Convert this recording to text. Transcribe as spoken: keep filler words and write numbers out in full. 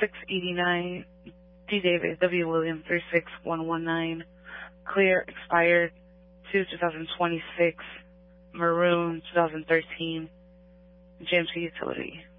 six eighty-nine, D. David, W. William, three six one one nine, clear, expired, two twenty twenty-six, maroon, twenty thirteen, J M C Utility.